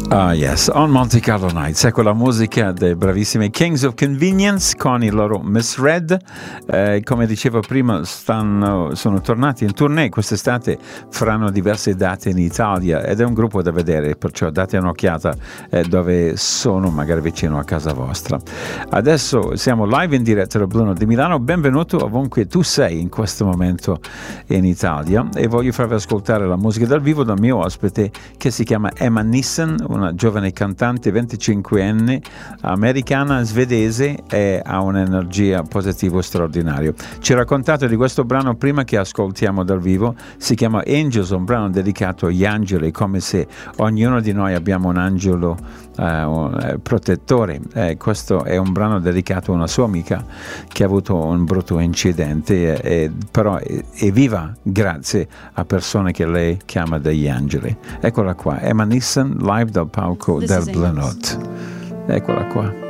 Ah yes, on Monte Carlo Nights, ecco la musica dei bravissimi Kings of Convenience con il loro Misread. Come dicevo prima, sono tornati in tournée quest'estate, faranno diverse date in Italia ed è un gruppo da vedere, perciò date un'occhiata dove sono, magari vicino a casa vostra. Adesso siamo live in diretta da Blue Note di Milano, benvenuto ovunque tu sei in questo momento in Italia e voglio farvi ascoltare la musica dal vivo dal mio ospite che si chiama Emma Nissen, una giovane cantante 25enne americana svedese e ha un'energia positiva straordinaria. Ci ha raccontato di questo brano prima che ascoltiamo dal vivo, si chiama Angels, un brano dedicato agli angeli, come se ognuno di noi abbiamo un angelo protettore. Questo è un brano dedicato a una sua amica che ha avuto un brutto incidente, però è viva grazie a persone che lei chiama degli angeli. Eccola qua, Emma Nissen live dal palco del Blue Note. Eccola qua.